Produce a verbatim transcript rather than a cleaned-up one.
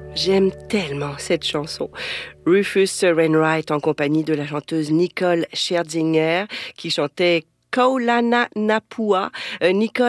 J'aime tellement cette chanson. Rufus Wainwright en compagnie de la chanteuse Nicole Scherzinger qui chantait Kaulana Napua. Euh, Nicole